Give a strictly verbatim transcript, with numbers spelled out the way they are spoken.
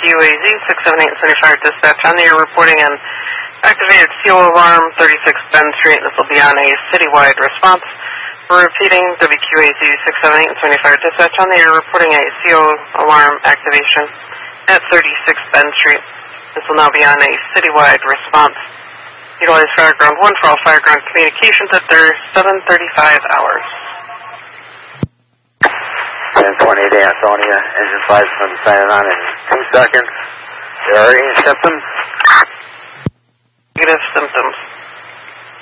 Q A Z six seven eight seventy-five dispatch on the air reporting an activated C O alarm thirty-six Bend Street. This will be on a citywide response. We're repeating W Q A Z six seven eight seventy-five dispatch on the air reporting a C O alarm activation at thirty-six Bend Street. This will now be on a citywide response. Utilize Fireground one for all Fireground communications at their seven thirty-five hours. ten twenty-eight Ansonia, engine five from signing on in two seconds. There are any symptoms? Negative symptoms.